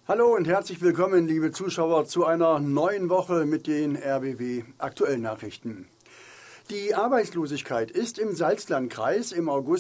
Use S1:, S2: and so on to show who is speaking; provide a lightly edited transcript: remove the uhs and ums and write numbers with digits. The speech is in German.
S1: Hallo und herzlich willkommen, liebe Zuschauer, zu einer neuen Woche mit den RBB Aktuellnachrichten. Die Arbeitslosigkeit ist im Salzlandkreis im August